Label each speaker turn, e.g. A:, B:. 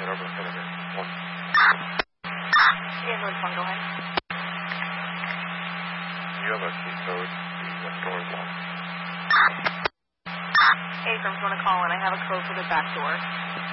A: over. One.
B: Yeah, George 1, go ahead.
A: You have a key code. The door is locked.
B: Abrams, want to call in. I have a code for the back door.